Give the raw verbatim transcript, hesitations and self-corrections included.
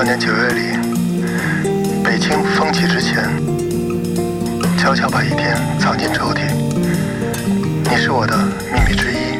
那年九月里，北京风起之前，悄悄把一天藏进抽屉。